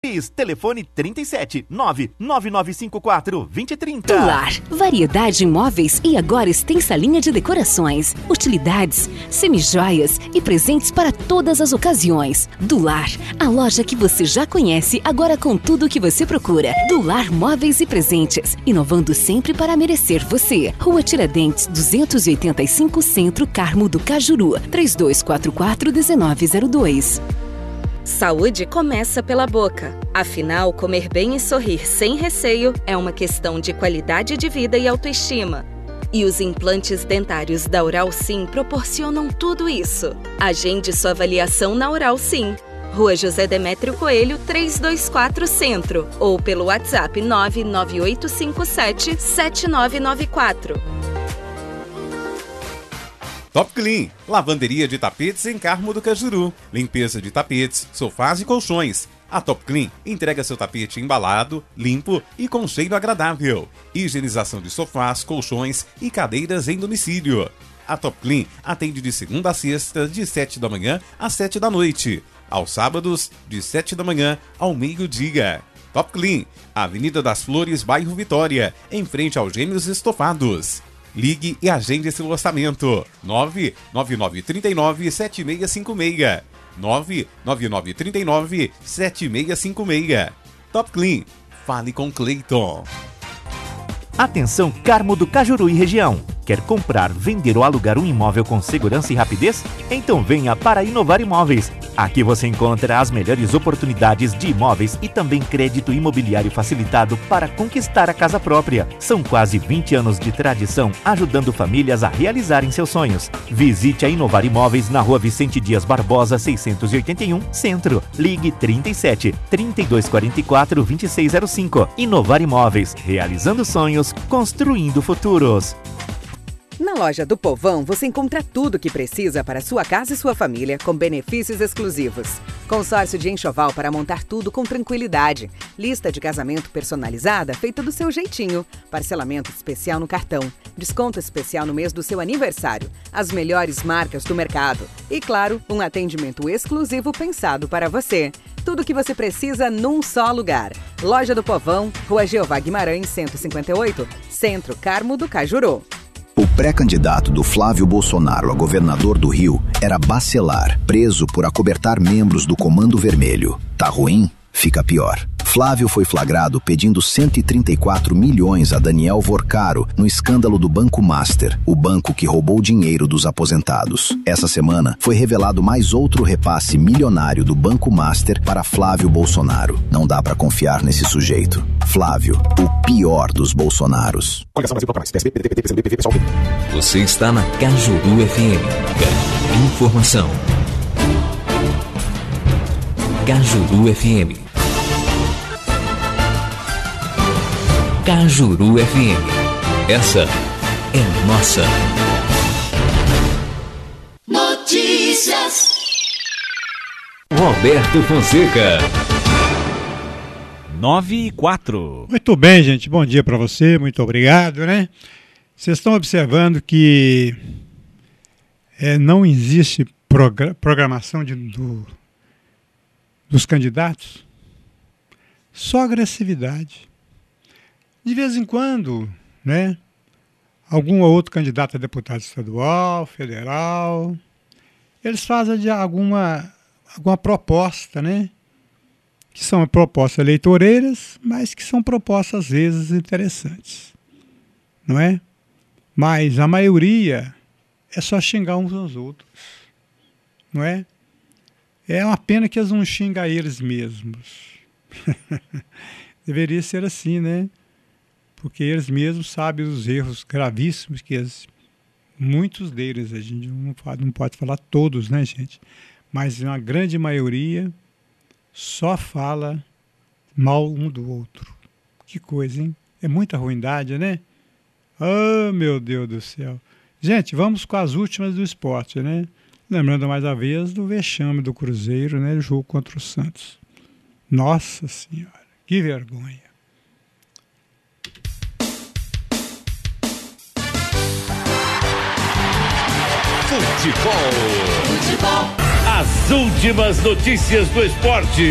Telefone 37 99954 2030. Dular, variedade em móveis e agora extensa linha de decorações, utilidades, semijoias e presentes para todas as ocasiões. Dular, a loja que você já conhece, agora com tudo o que você procura. Dular Móveis e Presentes, inovando sempre para merecer você. Rua Tiradentes, 285 Centro, Carmo do Cajuru, 3244-1902. Saúde começa pela boca. Afinal, comer bem e sorrir sem receio é uma questão de qualidade de vida e autoestima. E os implantes dentários da Oral Sim proporcionam tudo isso. Agende sua avaliação na Oral Sim. Rua José Demétrio Coelho, 324 Centro. Ou pelo WhatsApp 99857-7994. Top Clean, lavanderia de tapetes em Carmo do Cajuru. Limpeza de tapetes, sofás e colchões. A Top Clean entrega seu tapete embalado, limpo e com cheiro agradável. Higienização de sofás, colchões e cadeiras em domicílio. A Top Clean atende de segunda a sexta, de 7 da manhã às 7 da noite. Aos sábados, de 7 da manhã ao meio-dia. Top Clean, Avenida das Flores, bairro Vitória, em frente aos Gêmeos Estofados. Ligue e agende seu orçamento. 99939-7656. 99939-7656. Top Clean. Fale com Cleiton. Atenção, Carmo do Cajuru e região. Quer comprar, vender ou alugar um imóvel com segurança e rapidez? Então venha para Inovar Imóveis. Aqui você encontra as melhores oportunidades de imóveis e também crédito imobiliário facilitado para conquistar a casa própria. São quase 20 anos de tradição ajudando famílias a realizarem seus sonhos. Visite a Inovar Imóveis na Rua Vicente Dias Barbosa, 681, Centro. Ligue 37 3244 2605. Inovar Imóveis, realizando sonhos, construindo futuros. Na loja do Povão, você encontra tudo o que precisa para sua casa e sua família, com benefícios exclusivos. Consórcio de enxoval para montar tudo com tranquilidade. Lista de casamento personalizada feita do seu jeitinho. Parcelamento especial no cartão. Desconto especial no mês do seu aniversário. As melhores marcas do mercado. E, claro, um atendimento exclusivo pensado para você. Tudo o que você precisa num só lugar. Loja do Povão, Rua Jeová Guimarães, 158, Centro, Carmo do Cajuru. O pré-candidato do Flávio Bolsonaro a governador do Rio era Bacelar, preso por acobertar membros do Comando Vermelho. Tá ruim? Fica pior. Flávio foi flagrado pedindo 134 milhões a Daniel Vorcaro no escândalo do Banco Master, o banco que roubou dinheiro dos aposentados. Essa semana foi revelado mais outro repasse milionário do Banco Master para Flávio Bolsonaro. Não dá pra confiar nesse sujeito. Flávio, o pior dos Bolsonaros. Você está na Cajuru FM. Informação. Cajuru FM. Cajuru FM. Essa é nossa. Notícias. Roberto Fonseca. 9:04. Muito bem, gente. Bom dia para você. Muito obrigado, né? Vocês estão observando que não existe programação dos candidatos? Só agressividade. De vez em quando, né? Algum ou outro candidato a deputado estadual, federal, eles fazem alguma proposta, né? Que são propostas eleitoreiras, mas que são propostas às vezes interessantes, não é? Mas a maioria é só xingar uns aos outros, não é? É uma pena que eles não xingam eles mesmos. Deveria ser assim, né? Porque eles mesmos sabem os erros gravíssimos que muitos deles, a gente não pode falar todos, né, gente? Mas uma grande maioria só fala mal um do outro. Que coisa, hein? É muita ruindade, né? Oh, meu Deus do céu. Gente, vamos com as últimas do esporte, né? Lembrando mais uma vez do vexame do Cruzeiro, né? O jogo contra o Santos. Nossa Senhora, que vergonha. Futebol. As últimas notícias do esporte.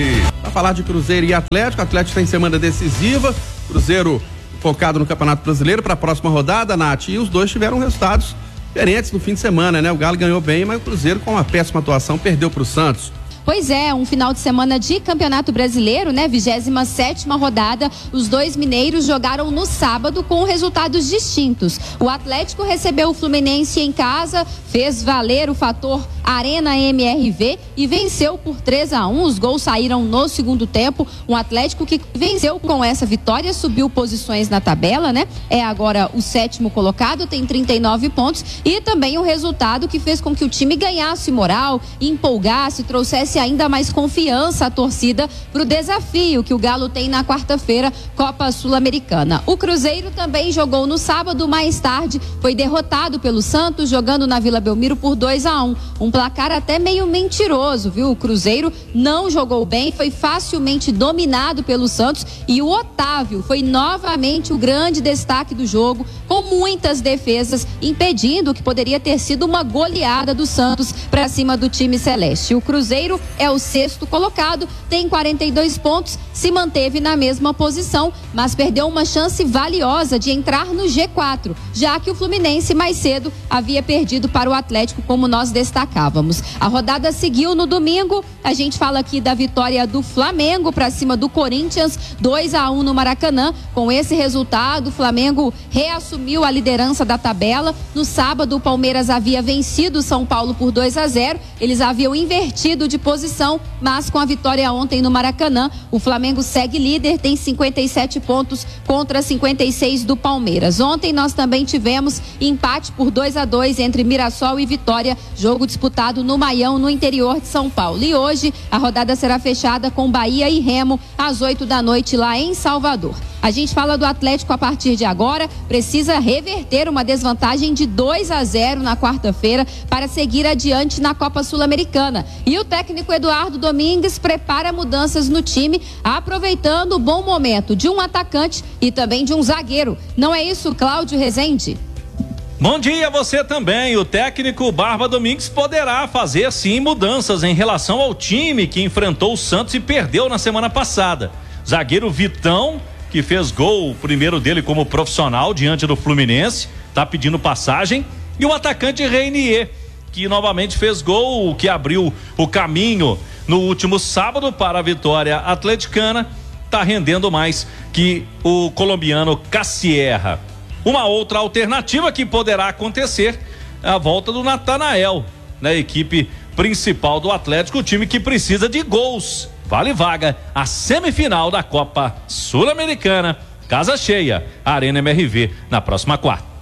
para falar de Cruzeiro e Atlético. Atlético tem semana decisiva, Cruzeiro focado no Campeonato Brasileiro para a próxima rodada, Nath, e os dois tiveram resultados diferentes no fim de semana, né? O Galo ganhou bem, mas o Cruzeiro, com uma péssima atuação, perdeu para o Santos. Pois é, um final de semana de Campeonato Brasileiro, né? 27ª rodada. Os dois mineiros jogaram no sábado com resultados distintos. O Atlético recebeu o Fluminense em casa, fez valer o fator Arena MRV e venceu por 3-1. Os gols saíram no segundo tempo. Um Atlético que venceu com essa vitória, subiu posições na tabela, né? É agora o 7º colocado, tem 39 pontos. E também um resultado que fez com que o time ganhasse moral, empolgasse, trouxesse ainda mais confiança à torcida para o desafio que o Galo tem na quarta-feira, Copa Sul-Americana. O Cruzeiro também jogou no sábado, mais tarde foi derrotado pelo Santos, jogando na Vila Belmiro por 2-1. Um placar até meio mentiroso, viu? O Cruzeiro não jogou bem, foi facilmente dominado pelo Santos e o Otávio foi novamente o grande destaque do jogo, com muitas defesas, impedindo o que poderia ter sido uma goleada do Santos para cima do time celeste. O Cruzeiro é o 6º colocado, tem 42 pontos, se manteve na mesma posição, mas perdeu uma chance valiosa de entrar no G4, já que o Fluminense mais cedo havia perdido para o Atlético, como nós destacávamos. A rodada seguiu no domingo, a gente fala aqui da vitória do Flamengo para cima do Corinthians, 2-1 no Maracanã. Com esse resultado, o Flamengo reassumiu a liderança da tabela. No sábado, o Palmeiras havia vencido o São Paulo por 2-0, eles haviam invertido de posição, mas com a vitória ontem no Maracanã, o Flamengo segue líder, tem 57 pontos contra 56 do Palmeiras. Ontem nós também tivemos empate por 2-2 entre Mirassol e Vitória, jogo disputado no Maião, no interior de São Paulo. E hoje a rodada será fechada com Bahia e Remo às 8 da noite lá em Salvador. A gente fala do Atlético a partir de agora, precisa reverter uma desvantagem de 2-0 na quarta-feira para seguir adiante na Copa Sul-Americana. E o técnico Eduardo Domingues prepara mudanças no time, aproveitando o bom momento de um atacante e também de um zagueiro. Não é isso, Cláudio Rezende? Bom dia a você também. O técnico Barba Domingues poderá fazer sim mudanças em relação ao time que enfrentou o Santos e perdeu na semana passada. Zagueiro Vitão, que fez gol, o primeiro dele como profissional diante do Fluminense, tá pedindo passagem, e o atacante Reinier, que novamente fez gol, que abriu o caminho no último sábado para a vitória atleticana, tá rendendo mais que o colombiano Cassierra. Uma outra alternativa que poderá acontecer é a volta do Natanael na equipe principal do Atlético, o time que precisa de gols. Vale vaga a semifinal da Copa Sul-Americana, casa cheia, Arena MRV, na próxima quarta.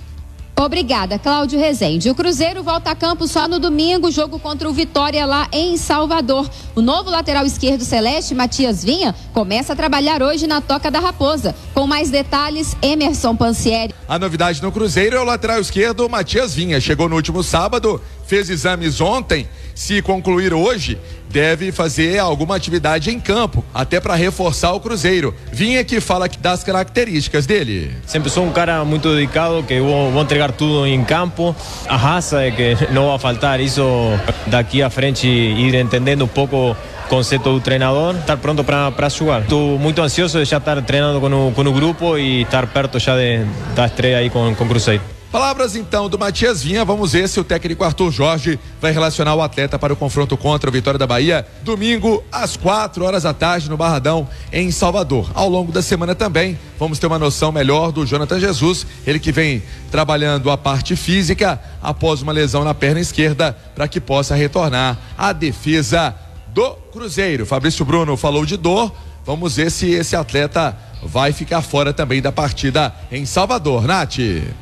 Obrigada, Cláudio Rezende. O Cruzeiro volta a campo só no domingo, jogo contra o Vitória lá em Salvador. O novo lateral esquerdo celeste, Matias Vinha, começa a trabalhar hoje na Toca da Raposa. Com mais detalhes, Emerson Pansieri. A novidade no Cruzeiro é o lateral esquerdo, Matias Vinha. Chegou no último sábado, fez exames ontem. Se concluir hoje, deve fazer alguma atividade em campo, até para reforçar o Cruzeiro. Vinha que fala das características dele. Sempre sou um cara muito dedicado, que vou entregar tudo em campo. A raça é que não vai faltar, isso daqui à frente, ir entendendo um pouco o conceito do treinador, estar pronto para jogar. Estou muito ansioso de já estar treinando com o grupo e estar perto já da estreia aí com o Cruzeiro. Palavras então do Matias Vinha. Vamos ver se o técnico Arthur Jorge vai relacionar o atleta para o confronto contra o Vitória da Bahia, domingo às 4h da tarde no Barradão, em Salvador. Ao longo da semana também vamos ter uma noção melhor do Jonathan Jesus, ele que vem trabalhando a parte física após uma lesão na perna esquerda, para que possa retornar à defesa do Cruzeiro. Fabrício Bruno falou de dor, vamos ver se esse atleta vai ficar fora também da partida em Salvador. Nath.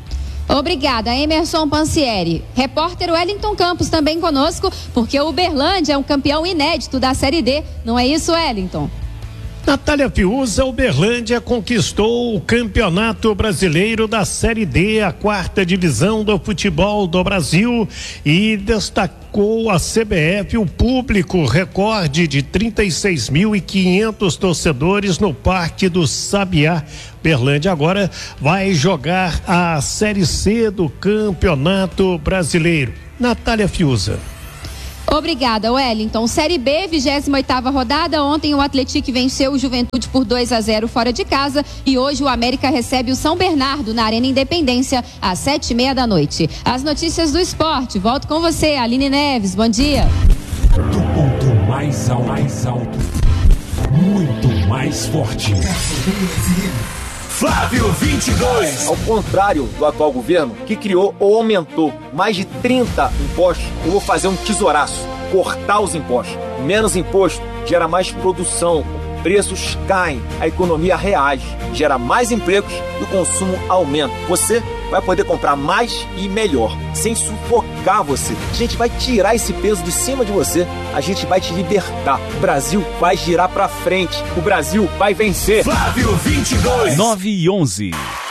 Obrigada, Emerson Pansieri. Repórter Wellington Campos também conosco, porque o Uberlândia é um campeão inédito da Série D. Não é isso, Wellington? Natália Fiuza, Uberlândia conquistou o Campeonato Brasileiro da Série D, a 4ª divisão do futebol do Brasil, e destacou a CBF o público recorde de 36.500 torcedores no Parque do Sabiá. Uberlândia agora vai jogar a Série C do Campeonato Brasileiro. Natália Fiuza. Obrigada, Wellington. Série B, 28ª rodada. Ontem o Atlético venceu o Juventude por 2-0 fora de casa e hoje o América recebe o São Bernardo na Arena Independência às 7h30 da noite. As notícias do esporte. Volto com você, Aline Neves. Bom dia. Do ponto mais alto, muito mais forte. Flávio 22. Ao contrário do atual governo, que criou ou aumentou mais de 30 impostos, eu vou fazer um tesouraço, cortar os impostos. Menos imposto gera mais produção, preços caem, a economia reage, gera mais empregos e o consumo aumenta. Você vai poder comprar mais e melhor, sem sufocar você. A gente vai tirar esse peso de cima de você, a gente vai te libertar. O Brasil vai girar pra frente, o Brasil vai vencer. Flávio 22. 9 e 11.